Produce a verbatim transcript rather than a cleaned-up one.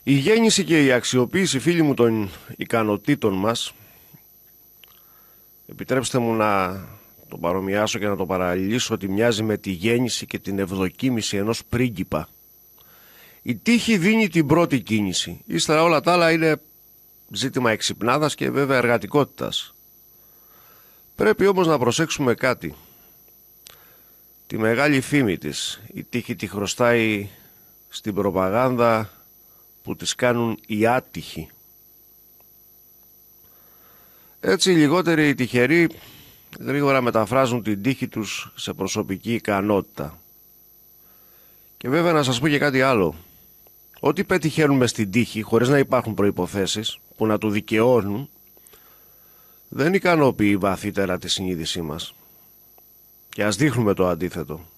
Η γέννηση και η αξιοποίηση, φίλοι μου, των ικανοτήτων μας, επιτρέψτε μου να το παρομοιάσω και να το παραλληλήσω, ότι μοιάζει με τη γέννηση και την ευδοκίμηση ενός πρίγκιπα. Η τύχη δίνει την πρώτη κίνηση, ύστερα όλα τα άλλα είναι ζήτημα εξυπνάδας και βέβαια εργατικότητας. Πρέπει όμως να προσέξουμε κάτι. Τη μεγάλη φήμη της η τύχη τη χρωστάει στην προπαγάνδα που τις κάνουν οι άτυχοι. Έτσι οι λιγότεροι τυχεροί γρήγορα μεταφράζουν την τύχη τους σε προσωπική ικανότητα. Και βέβαια να σας πω και κάτι άλλο. Ό,τι πετυχαίνουμε στην τύχη χωρίς να υπάρχουν προϋποθέσεις που να του δικαιώνουν, δεν ικανοποιεί βαθύτερα τη συνείδησή μας. Και ας δείχνουμε το αντίθετο.